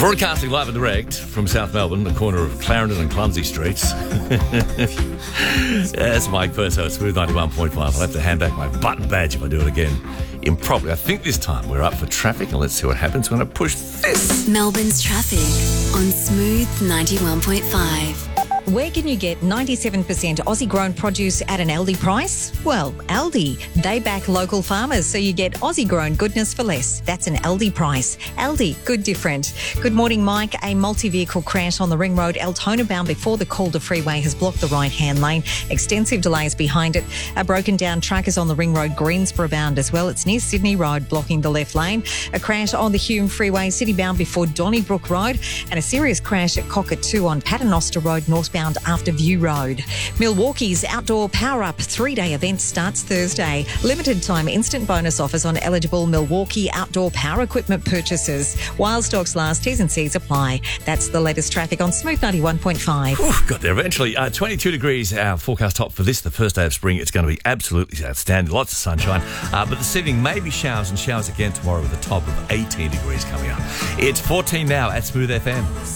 Broadcasting live and direct from South Melbourne, the corner of Clarendon and Clumsy Streets. That's Mike Perso at Smooth 91.5. I'll have to hand back my button badge if I do it again improperly. I think this time we're up for traffic, and let's see what happens when I push this. Melbourne's traffic on Smooth 91.5. Where can you get 97% Aussie-grown produce at an Aldi price? Well, Aldi. They back local farmers, so you get Aussie-grown goodness for less. That's an Aldi price. Aldi, good different. Good morning, Mike. A multi-vehicle crash on the Ring Road, Altona bound before the Calder Freeway has blocked the right-hand lane. Extensive delays behind it. A broken-down truck is on the Ring Road, Greensboro bound as well. It's near Sydney Road, blocking the left lane. A crash on the Hume Freeway, City bound before Donnybrook Road. And a serious crash at Cockatoo on Paternoster Road, northbound after View Road. Milwaukee's Outdoor Power Up 3-day event starts Thursday. Limited time instant bonus offers on eligible Milwaukee outdoor power equipment purchases. While stocks last, T's and C's apply. That's the latest traffic on Smooth 91.5. Got there eventually. 22 degrees, our forecast top for this, the first day of spring. It's going to be absolutely outstanding. Lots of sunshine. But this evening, maybe showers and showers again tomorrow with a top of 18 degrees coming up. It's 14 now at Smooth FM.